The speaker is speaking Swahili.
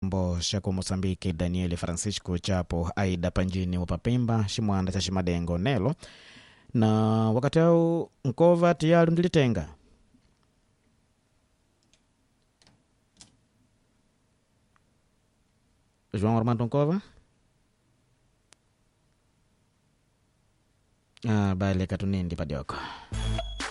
mbo shako Mozambique Daniel Francisco Chapo aida panjini upapimba shimwanda cha shimadengo nelo na wakati au nkova tiyari mdilitenga João Armando Nkova bale katunindi padioko